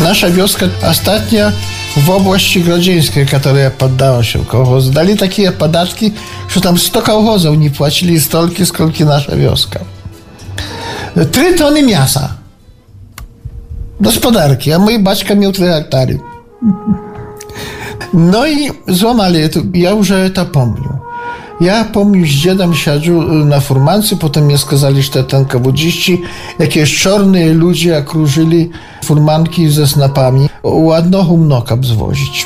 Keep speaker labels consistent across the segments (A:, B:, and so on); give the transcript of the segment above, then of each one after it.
A: Nasza wioska ostatnia w oblasti grodzieńskiej, która poddała się kołchozu. Dali takie podatki, że tam 100 kołchozów nie płacili stolki, skolki nasza wioska. 3 tony mięsa. Gospodarki, a mój baćka miał 3 hektary. No i złamali to. Ja już to pomnię. Ja pomnię, z dziadem siedział na furmance, potem mnie skazali, że ten kawodziści, jakieś czarne ludzie okrużyli furmanki ze snapami, ładno humnoka wzwozić.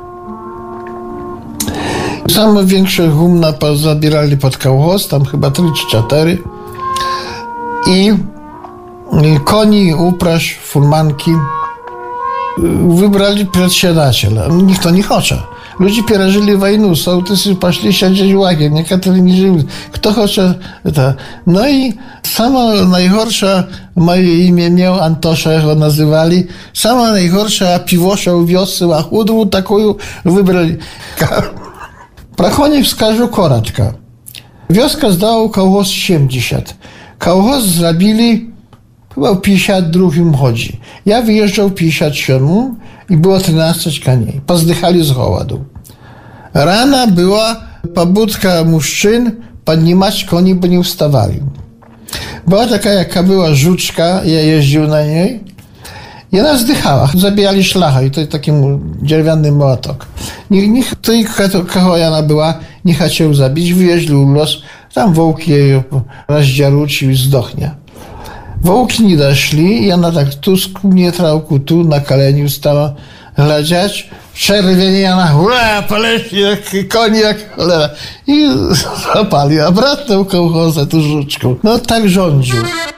A: Same większe humna zabierali pod kołchoz, tam chyba 3 czy 4. I koni, upraś, furmanki wybrali przedsiadacela. Nikt to nie chce. Ludzie przeżyli wojnę, sołtysy poszli siedzieć w łagier, niektórzy nie żyli. Kto chce, to. No i sama najgorsza, moje imię miał, Antosza go nazywali, sama najgorsza piwosza w wiosce, a chudru taką wybrali. Prachonik wskażu koraczka. Wioska zdała kołchoz 70. Kołchoz zrobili chyba w 52 chodzi. Ja wyjeżdżał w 57 i było 13 koni. Pozdychali z głodu. Rana była pobudka mężczyzn podnieść koni, bo nie wstawali. Była taka jaka była żuczka, ja jeździł na niej. I ona zdychała. Zabijali szlachę i to taki dzierwiany młotok. Nikt tej, kogo ona była, nie chciał zabić, wyjeździł los. Tam wołki jej rozdziarucił i zdochnie. Wołki nie doszli i ona tak tu skubnie trałku, tu na kaleniu stała ględziać. Czerwieniana, hurra, poleci jak koń, jak cholera. I zapali, a bratnął kołchozę tu żuczką. No tak rządził.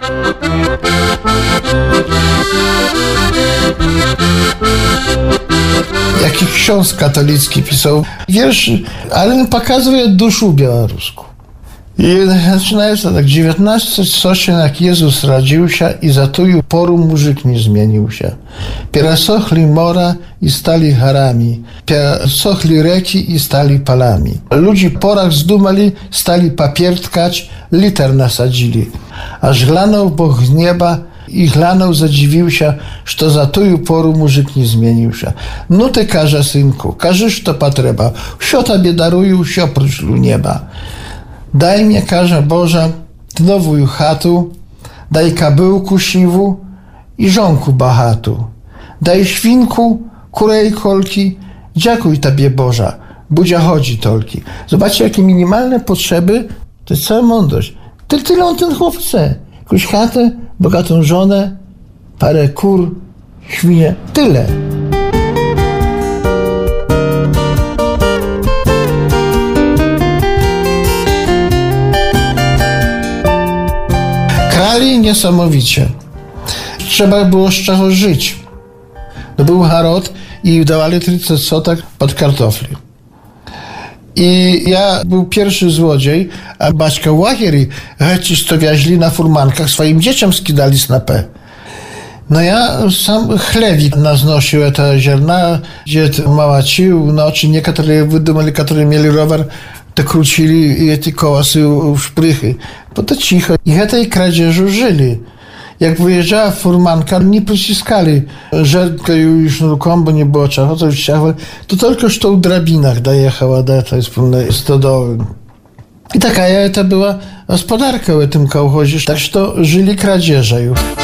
A: Jaki ksiądz katolicki pisał wiersz, ale pokazuje duszę białoruską. I zaczynają to tak, 19 soczyn, jak Jezus rodził się i za tuju poru muzyk nie zmienił się. Piersochli mora i stali harami, piersochli reki i stali palami. Ludzi porach zdumali, stali papier tkać, liter nasadzili. Aż glanął Bóg z nieba i glanął, zadziwił się, że to za tuju poru muzyk nie zmienił się. No ty, każe synku, każesz to potrzeba, wsio tobie daruję, wsio prócz nieba. Daj mnie, każe Boża, nową chatu, daj kabyłku siwu i żonku bahatu. Daj świnku, kurej kolki, dziękuj Tobie Boża, budzia chodzi tolki. Zobaczcie, jakie minimalne potrzeby, to jest cała mądrość. Tyle on ten chłop chce. Jakąś chatę, bogatą żonę, parę kur, świnie, tyle. Krali niesamowicie. Trzeba było z czego żyć. To był harod i dawali 30 sotek pod kartofli. I ja był pierwszy złodziej, a baćka łagieri chęci to wieźli na furmankach, swoim dzieciom skidali snapę. No ja sam chlewik naznosił te ziarna, dzied małacił, no czy niektórzy wydumali, którzy mieli rower, to krócili i te kołasy w szprychy. Bo to cicho. I tej kradzieżu żyli. Jak wyjeżdżała furmanka, nie przyciskali żertkę już ruką, bo nie było czego, to już chciało. To tylko że to w drabinach dojechała do tej wspólnej stodoły. I taka to była gospodarka w tym kołchozie. Tak że to żyli kradzieże już.